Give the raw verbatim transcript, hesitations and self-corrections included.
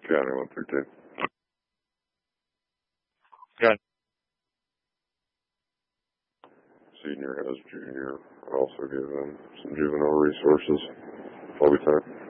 County one through two. Got Senior has junior. I also give them some juvenile resources all the time.